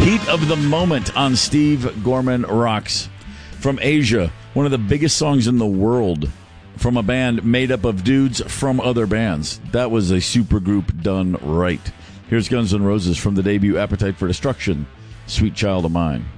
Heat of the moment on Steve Gorman Rocks. From Asia, one of the biggest songs in the world from a band made up of dudes from other bands. That was a supergroup done right. Here's Guns N' Roses from the debut Appetite for Destruction, Sweet Child of Mine.